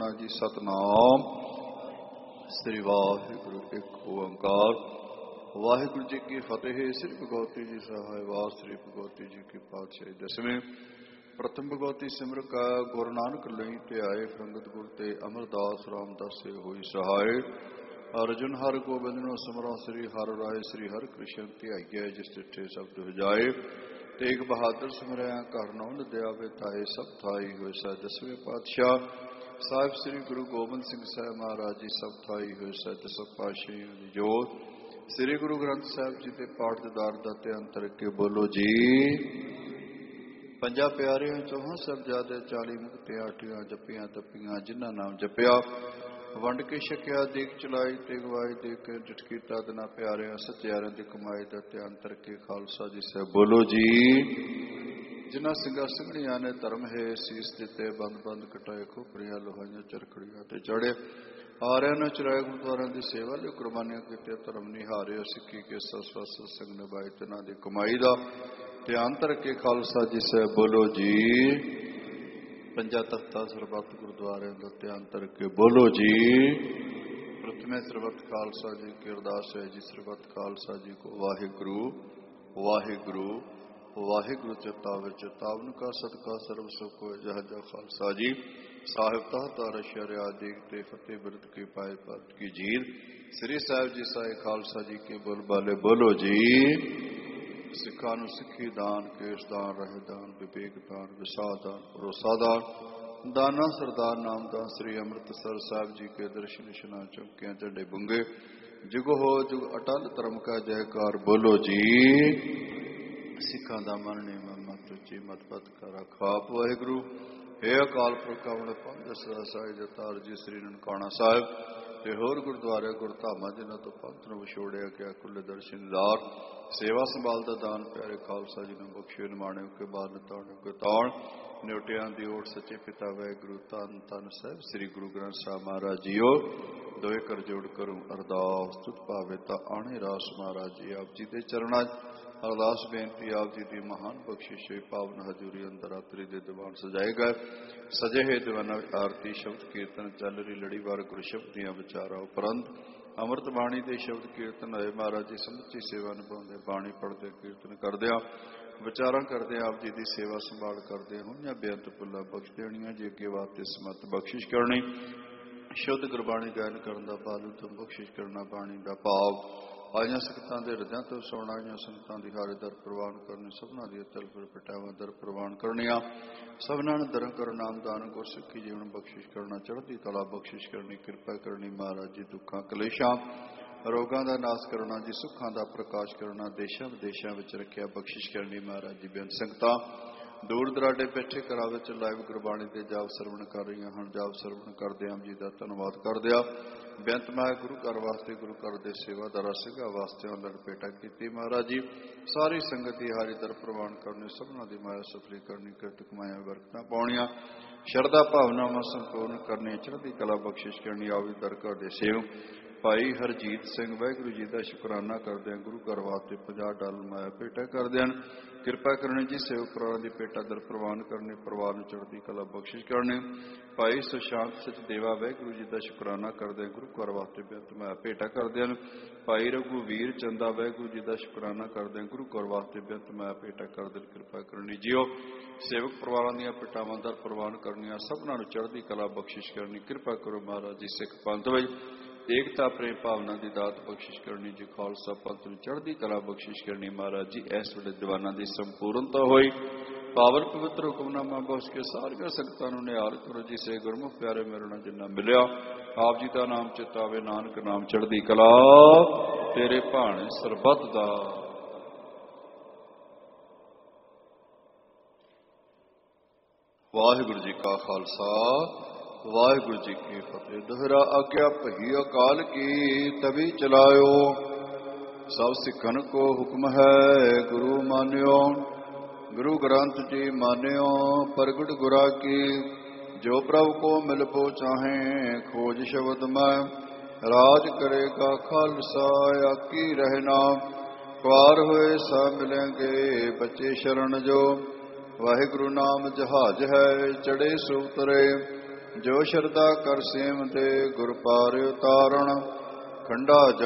ਕਰਨਾ ਜੀ। ਸਤਨਾਮ ਸ੍ਰੀ ਵਾਹਿਗੁਰੂ ਇੱਕ ਓੰਕਾਰ। ਵਾਹਿਗੁਰੂ ਜੀ ਕੀ ਫਤਿਹ। ਸ੍ਰੀ ਭਗਵਤੀ ਜੀ ਸਹਾਇ ਵਾਰ ਸ੍ਰੀ ਭਗਵਤੀ ਜੀ ਕੀ ਪਾਤਸ਼ਾਹੀ ਦਸਵੇਂ। ਪ੍ਰਥਮ ਭਗਵਤੀ ਸਿਮਰ ਕਾ ਗੁਰੂ ਨਾਨਕ ਲਈ ਧਿਆਏ। ਫਰੰਗਤ ਗੁਰ ਤੇ ਅਮਰਦਾਸ ਰਾਮਦਾਸ ਸੇ ਹੋਈ ਸਹਾਇ। ਅਰਜੁਨ ਹਰਿ ਗੋਬਿੰਦ ਨੂੰ ਸਿਮਰੋ ਸ੍ਰੀ ਹਰਿ ਰਾਏ। ਸ੍ਰੀ ਹਰਿ ਕ੍ਰਿਸ਼ਨ ਧਿਆਈਐ ਜਿਸ ਤਿੱਠੇ ਸਬਦ ਹੁਜਾਏ। ਤੇਗ ਬਹਾਦਰ ਸਿਮਰਿਆ ਘਰ ਨੌਂਦ ਦਿਆਵੇ ਤਾਏ। ਸਭ ਥਾਈ ਹੋਏ ਸੈ ਦਸਵੇਂ ਪਾਤਸ਼ਾਹ ਸਾਹਿਬ ਸ੍ਰੀ ਗੁਰੂ ਗੋਬਿੰਦ ਸਿੰਘ ਸਾਹਿਬ ਮਹਾਰਾਜ ਜੀ। ਸਭ ਥਾਈ ਹੋਏ ਸੈ ਦਸਵੇਂ ਪਾਤਸ਼ਾਹੀਆਂ ਦੀ ਜੋਤ। ਸ੍ਰੀ ਗੁਰੂ ਗ੍ਰੰਥ ਸਾਹਿਬ ਜੀ ਦੇ ਪਾਠ ਦੀਦਾਰ ਦਾ ਧਿਆਨ ਕਰਕੇ ਬੋਲੋ ਜੀ। ਪੰਜਾਂ ਪਿਆਰਿਆਂ ਚੌਹਾਂ ਸਾਹਿਬਜ਼ਾਦੇ 40 ਮੁਕਤਿਆਂ 8 ਜੱਪੀਆਂ ਤੱਪੀਆਂ। ਜਿਨ੍ਹਾਂ ਨਾਮ ਜਪਿਆ ਵੰਡ ਕੇ ਛਕਿਆ ਦੇਖ ਚਲਾਈ ਤੇ ਗਵਾਈ ਦੇ ਕੇ ਡਿਠ ਕੀਤਾ ਦਿਨਾ ਪਿਆਰਿਆਂ ਸੱਚਿਆਰਿਆਂ ਦੀ ਕਮਾਈ ਦਾ ਧਿਆਨ ਕਰਕੇ ਖਾਲਸਾ ਜੀ ਸਾਹਿਬ ਬੋਲੋ ਜੀ। ਜਿਨ੍ਹਾਂ ਸਿੰਘਾਂ ਸਿੰਘਣੀਆਂ ਨੇ ਧਰਮ ਹੈ ਸੀਸ ਦਿੱਤੇ ਬੰਦ ਬੰਦ ਕਟਾਏ ਖੋਪਰੀਆਂ ਲੋਹਾਈਆਂ ਚਰਖੜੀਆਂ ਤੇ ਚੜੇ। ਆਰਿਆਂ ਨੂੰ ਚਰਾਏ ਗੁਰਦੁਆਰਿਆਂ ਦੀ ਸੇਵਾ ਲਈ ਕੁਰਬਾਨੀਆਂ ਕੀਤੀਆਂ ਧਰਮ ਨਿਹਾਰੇ। ਸਿੱਖੀ ਕੇ ਸਸਵਸ ਸਿੰਘ ਨਿਭਾਏ ਤਿਨਾਂ ਦੀ ਕਮਾਈ ਦਾ ਧਿਆਨ ਕਰਕੇ ਖਾਲਸਾ ਜੀ ਸਾਹਿਬ ਬੋਲੋ ਜੀ। ਪੰਜਾਂ ਤਖਤਾਂ ਸਰਬੱਤ ਗੁਰਦੁਆਰਿਆਂ ਦਾ ਧਿਆਨ ਕਰਕੇ ਬੋਲੋ ਜੀ। ਪ੍ਰਥਮੇ ਸਰਬੱਤ ਖਾਲਸਾ ਜੀ ਕੀ ਅਰਦਾਸ ਹੈ ਜੀ। ਸਰਬੱਤ ਖਾਲਸਾ ਜੀ ਕੋ ਵਾਹਿਗੁਰੂ ਵਾਹਿਗੁਰੂ ਵਾਹਿਗੁਰੂ ਚੇਤਾਵੇ ਚੇਤਾਵਨ ਕਾ ਸਦਕਾ ਸਰਬ ਸੁਖ ਹੋਏ। ਜਹ ਖਾਲਸਾ ਜੀ ਸਾਹਿਬ ਤਾਹਤਾ ਸ਼ਰਿਆ ਦੇਖ ਤੇ ਫਤਿਹ ਬਿਰਦ ਕੀ ਪਾਏ ਪਤ ਕੀ ਜੀਰ। ਸ੍ਰੀ ਸਾਹਿਬ ਜੀ ਸਾਏ ਖਾਲਸਾ ਜੀ ਕੇ ਬੋਲ ਬਾਲੇ ਬੋਲੋ ਜੀ। ਸਿੱਖਾਂ ਨੂੰ ਸਿੱਖੀ ਦਾਨ ਕੇਸ ਦਾਨ ਰਹਿ ਦਾਨ ਵਿਵੇਕ ਦਾਨ ਵਿਸਾਹ ਦਾਨ ਭਰੋਸਾ ਦਾਨ ਦਾਨਾ ਸਰਦਾਰ ਨਾਮਦਾਨ। ਸ੍ਰੀ ਅੰਮ੍ਰਿਤਸਰ ਸਾਹਿਬ ਜੀ ਕੇ ਦਰਸ਼ਨ ਇਸ਼ਨਾਨ ਚੌਂਕਿਆਂ ਝੰਡੇ ਬੁੰਗੇ। ਜੁਗ ਹੋ ਜੁਗ ਅਟਲ ਧਰਮ ਕਾ ਜੈਕਾਰ ਬੋਲੋ ਜੀ। ਸਿੱਖਾਂ ਦਾ ਮਨ ਨੀਵਾਂ ਮਤ ਉੱਚੀ ਮਤ ਪਤ ਕਾ ਰਖਾਪ ਵਾਹਿਗੁਰੂ। ਹੇ ਅਕਾਲ ਪੁਰਖ ਆਪਣੇ ਪੰਜ ਸਦਾ ਸਾਹਿਬ ਜਤਾਰ ਜੀ ਸ੍ਰੀ ਨਨਕਾਣਾ ਸਾਹਿਬ ਤੇ ਹੋਰ ਗੁਰਦੁਆਰੇ ਗੁਰਧਾਮਾਂ ਜਿਨ੍ਹਾਂ ਤੋਂ ਪੰਥ ਨੂੰ ਵਿਛੋੜਿਆ ਗਿਆ ਖੁੱਲੇ ਦਰਸ਼ਨਦਾਰ ਸੇਵਾ ਸੰਭਾਲ ਦਾ ਦਾਨ ਪਿਆਰੇ ਖਾਲਸਾ ਜੀ ਨੂੰ ਬਖਸ਼ੇ ਨਿਮਾਣਿਓ ਕੇ ਬਾਦ ਤਾਣ ਕੇ ਤਾਣ ਨਿਉਟਿਆਂ ਦੀ ਓਟ ਸੱਚੇ ਪਿਤਾ ਵਾਹਿਗੁਰੂ ਧੰਨ ਧੰਨ ਸਾਹਿਬ ਸ੍ਰੀ ਗੁਰੂ ਗ੍ਰੰਥ ਸਾਹਿਬ ਮਹਾਰਾਜ ਜੀਓ। ਦੋਏ ਕਰ ਜੋੜ ਕਰੂੰ ਅਰਦਾਸ ਤੁਧ ਭਾਵੇ ਤਾਂ ਆਣੇ ਰਾਸ ਮਹਾਰਾਜ ਜੀ ਆਪ ਜੀ ਦੇ ਚਰਨਾਂ ਅਰਦਾਸ ਬੇਨਤੀ ਆਪ ਜੀ ਦੀ ਮਹਾਨ ਬਖਸ਼ਿਸ਼ ਪਾਵਨ ਹਜ਼ੂਰੀ ਅੰਦਰ ਰਾਤਰੀ ਦੇ ਦੀਵਾਨ ਸਜਾਏ ਗਏ। ਸਜੇ ਹੋਏ ਦੀਵਾਨਾਂ ਵਿੱਚ ਆਰਤੀ ਸ਼ਬਦ ਕੀਰਤਨ ਚੱਲ ਰਹੀ ਲੜੀਵਾਰ ਗੁਰੂ ਸ਼ਬਦ ਦੀਆਂ ਵਿਚਾਰਾਂ ਉਪਰੰਤ ਅੰਮ੍ਰਿਤ ਬਾਣੀ ਦੇ ਸ਼ਬਦ ਕੀਰਤਨ ਹੋਏ। ਮਹਾਰਾਜ ਜੀ ਸਮੁੱਚੀ ਸੇਵਾ ਨਿਭਾਉਂਦੇ ਬਾਣੀ ਪੜ੍ਹਦੇ ਕੀਰਤਨ ਕਰਦਿਆਂ ਵਿਚਾਰਾਂ ਕਰਦੇ ਆਪ ਜੀ ਦੀ ਸੇਵਾ ਸੰਭਾਲ ਕਰਦੇ ਹੋਈਆਂ ਬੇਅੰਤ ਭੁੱਲਾਂ ਬਖਸ਼ ਦੇਣੀਆਂ ਜੀ। ਅੱਗੇ ਵਾਸਤੇ ਸਮਤ ਬਖਸ਼ਿਸ਼ ਕਰਨੀ ਸ਼ੁੱਧ ਗੁਰਬਾਣੀ ਗਾਇਨ ਕਰਨ ਦਾ ਬਾਲੂ ਤੋਂ ਬਖਸ਼ਿਸ਼ ਕਰਨਾ ਬਾਣੀ ਦਾ ਭਾਵ ਆਈਆਂ ਸੰਗਤਾਂ ਦੇ ਹਿਰਦਿਆਂ ਤੋਂ ਸੁਣ ਆਈਆਂ ਸੰਗਤਾਂ ਦੀ ਹਾਰੇ ਦਰ ਪ੍ਰਵਾਨ ਕਰਨੀ। ਸਭਨਾਂ ਦੀ ਅਤਲ ਫਿਰ ਪਟਾਵਾਂ ਦਰ ਪ੍ਰਵਾਨ ਕਰਨੀਆਂ। ਸਭਨਾਂ ਨੂੰ ਦਰਾਂ ਕਰ ਨਾਮ ਦਾਨ ਗੁਰ ਸਿੱਖੀ ਜੀਵਨ ਬਖਸ਼ਿਸ਼ ਕਰਨਾ ਚੜ੍ਹਦੀ ਕਲਾ ਬਖਸ਼ਿਸ਼ ਕਰਨੀ ਕਿਰਪਾ ਕਰਨੀ। ਮਹਾਰਾਜ ਜੀ ਦੁੱਖਾਂ ਕਲੇਸ਼ਾਂ ਰੋਗਾਂ ਦਾ ਨਾਸ਼ ਕਰਨਾ ਜੀ। ਸੁੱਖਾਂ ਦਾ ਪ੍ਰਕਾਸ਼ ਕਰਨਾ ਦੇਸ਼ਾਂ ਵਿਦੇਸ਼ਾਂ ਵਿੱਚ ਰੱਖਿਆ ਬਖਸ਼ਿਸ਼ ਕਰਨੀ। ਮਹਾਰਾਜ ਜੀ ਬੇਅੰਤ ਸੰਗਤਾਂ ਦੂਰ ਦਰਾਡੇ ਬੈਠੇ ਘਰਾਂ ਵਿੱਚ ਲਾਈਵ ਗੁਰਬਾਣੀ ਦੇ ਜਾਪ ਸਰਵਣ ਕਰ ਰਹੀਆਂ ਹਨ। ਜਾਪ ਸਰਵਣ ਕਰਦੇ ਆਪ ਜੀ ਦਾ ਧੰਨਵਾਦ ਕਰਦੇ ਆ। ਬੇਅੰਤ ਮਾਇਆ ਗੁਰੂ ਘਰ ਵਾਸਤੇ ਗੁਰੂ ਘਰ ਦੇ ਸੇਵਾਦਾਰਾਂ ਸਿੰਘਾਂ ਵਾਸਤੇ ਅੰਦਰ ਭੇਟਾ ਕੀਤੀ। ਮਹਾਰਾਜ ਜੀ ਸਾਰੀ ਸੰਗਤ ਦੀ ਹਾਰੀ ਦਰ ਪ੍ਰਵਾਨ ਕਰਨੀ। ਸਭਨਾਂ ਦੀ ਮਾਇਆ ਸਫਲੀ ਕਰਨੀ ਕਿਰਤ ਕਮਾਈਆਂ ਬਰਕਤਾਂ ਪਾਉਣੀਆਂ ਸ਼ਰਧਾ ਭਾਵਨਾਵਾਂ ਸੰਪੂਰਨ ਕਰਨੀਆਂ ਚੜ੍ਹਦੀ ਕਲਾ ਬਖਸ਼ਿਸ਼ ਕਰਨੀ। ਆਵੀ ਦਰ ਘਰ ਦੇ ਸੇਵ ਭਾਈ ਹਰਜੀਤ ਸਿੰਘ ਵਾਹਿਗੁਰੂ ਜੀ ਦਾ ਸ਼ੁਕਰਾਨਾ ਕਰਦੇ ਹਨ। ਗੁਰੂ ਘਰ ਵਾਸਤੇ 50 ਡਾਲਰ ਮਾਇਆ ਭੇਟਾ ਕਰਦੇ ਹਨ। ਕਿਰਪਾ ਕਰਨੀ ਜੀ ਸੇਵਕ ਪਰਿਵਾਰਾਂ ਦੀ ਭੇਟਾ ਦਰ ਪ੍ਰਵਾਨ ਕਰਨੀ ਪਰਿਵਾਰ ਨੂੰ ਚੜ੍ਹਦੀ ਕਲਾ ਬਖਸ਼ਿਸ਼ ਕਰਨੀ। ਭਾਈ ਸੁਸ਼ਾਂਤ ਸਚਦੇਵਾ ਵਾਹਿਗੁਰੂ ਜੀ ਦਾ ਸ਼ੁਕਰਾਨਾ ਕਰਦੇ ਹਨ। ਗੁਰੂ ਘਰ ਵਾਸਤੇ ਬੇਅੰਤ ਮਾਇਆ ਭੇਟਾ ਕਰਦੇ ਹਨ। ਭਾਈ ਰਘੂਵੀਰ ਚੰਦਾ ਵਾਹਿਗੁਰੂ ਜੀ ਦਾ ਸ਼ੁਕਰਾਨਾ ਕਰਦੇ ਹਨ। ਗੁਰੂ ਘਰ ਵਾਸਤੇ ਬੇਅੰਤ ਮਾਇਆ ਭੇਟਾ ਕਰਦੇ ਹਨ। ਕਿਰਪਾ ਕਰਨੀ ਜੀਓ ਸੇਵਕ ਪਰਿਵਾਰਾਂ ਦੀਆਂ ਭੇਟਾਵਾਂ ਦਰ ਪ੍ਰਵਾਨ ਕਰਨੀਆਂ ਸਭਨਾਂ ਨੂੰ ਚੜ੍ਹਦੀ ਕਲਾ ਬਖਸ਼ਿਸ਼ ਕਰਨੀ। ਕਿਰਪਾ ਕਰੋ ਮਹਾਰਾਜ ਜੀ ਸਿੱਖ ਪੰਥ ਵਿੱਚ ਏਕਤਾ ਪ੍ਰੇਮ ਭਾਵਨਾ ਦੀ ਦਾਤ ਬਖਸ਼ਿਸ਼ ਕਰਨੀ ਜੀ। ਖਾਲਸਾ ਪੰਥ ਨੂੰ ਚੜ੍ਹਦੀ ਕਲਾ ਬਖਸ਼ਿਸ਼ ਕਰਨੀ। ਮਹਾਰਾਜ ਜੀ ਇਸ ਵੇਲੇ ਦੀਵਾਨਾਂ ਦੀ ਸੰਪੂਰਨਤਾ ਹੋਈ ਪਾਵਨ ਪਵਿੱਤਰ ਹੁਕਮਨਾਮਾ ਬਖਸ਼ ਕੇ ਸਾਰੀਆਂ ਸੰਗਤਾਂ ਨੂੰ ਨਿਹਾਲ ਕਰੋ ਜੀ। ਸੇ ਗੁਰਮੁਖ ਪਿਆਰੇ ਮੇਰੇ ਨਾਲ ਜਿੰਨਾ ਮਿਲਿਆ ਆਪ ਜੀ ਦਾ ਨਾਮ ਚਿਤਾਵੇ ਨਾਨਕ ਨਾਮ ਚੜ੍ਹਦੀ ਕਲਾ ਤੇਰੇ ਭਾਣੇ ਸਰਬੱਤ ਦਾ। ਵਾਹਿਗੁਰੂ ਜੀ ਕਾ ਖਾਲਸਾ ਵਾਹਿਗੁਰੂ ਜੀ ਕੀ ਫਤਿਹ। ਦੁਹਰਾ ਆਗਿਆ ਭਈ ਅਕਾਲ ਕੀ ਤਵੀ ਚਲਾਇਓ। ਸਭ ਸਿੱਖਨ ਕੋ ਹੁਕਮ ਹੈ ਗੁਰੂ ਮਾਨਿਓ। ਗੁਰੂ ਗ੍ਰੰਥ ਜੀ ਮਾਨਿਓ ਪ੍ਰਗਟ ਗੁਰਾ ਕੀ। ਜੋ ਪ੍ਰਭ ਕੋ ਮਿਲਬੋ ਚਾਹੇ ਖੋਜ ਸ਼ਬਦ ਮੈਂ। ਰਾਜ ਕਰੇਗਾ ਖਾਲਸਾ ਆਕੀ ਰਹਿਣਾ। ਪਾਰ ਹੋਏ ਸਾ ਮਿਲੇਂਗੇ ਬੱਚੇ ਸ਼ਰਨ ਜੋ। ਵਾਹਿਗੁਰੂ ਨਾਮ ਜਹਾਜ ਹੈ ਚੜੇ ਸੋ ਉਤਰੇ। ਜੋ ਸ਼ਰਧਾ ਕਰ ਸੇਮ ਦੇ ਗੁਰ ਪਾਰ ਉਤਾਰਣ, ਖੰਡਾ